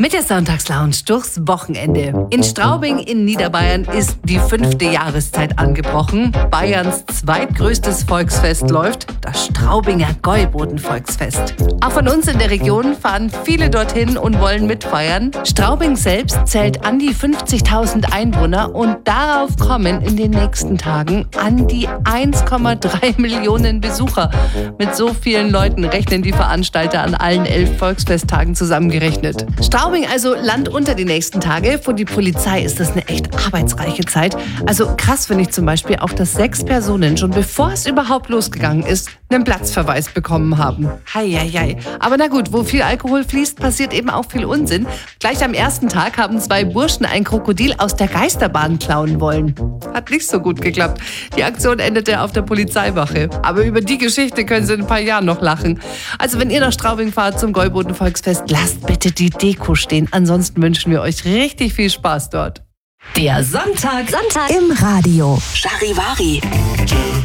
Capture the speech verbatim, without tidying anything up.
Mit der Sonntagslounge durchs Wochenende. In Straubing in Niederbayern ist die fünfte Jahreszeit angebrochen. Bayerns zweitgrößtes Volksfest läuft, das Straubinger Gäuboden-Volksfest. Auch von uns in der Region fahren viele dorthin und wollen mitfeiern. Straubing selbst zählt an die fünfzigtausend Einwohner und darauf kommen in den nächsten Tagen an die eins Komma drei Millionen Besucher. Mit so vielen Leuten rechnen die Veranstalter an allen elf Volksfesttagen zusammengerechnet. Straubing also Land unter die nächsten Tage. Für die Polizei ist das eine echt arbeitsreiche Zeit. Also krass finde ich zum Beispiel auch, dass sechs Personen schon bevor es überhaupt losgegangen ist, einen Platzverweis bekommen haben. Heieiei. Aber na gut, wo viel Alkohol fließt, passiert eben auch viel Unsinn. Gleich am ersten Tag haben zwei Burschen ein Krokodil aus der Geisterbahn klauen wollen. Hat nicht so gut geklappt. Die Aktion endete auf der Polizeiwache. Aber über die Geschichte können Sie in ein paar Jahren noch lachen. Also wenn ihr nach Straubing fahrt zum Gäuboden-Volksfest, lasst bitte die Deko stehen. Ansonsten wünschen wir euch richtig viel Spaß dort. Der Sonntag, Sonntag im Radio. Charivari.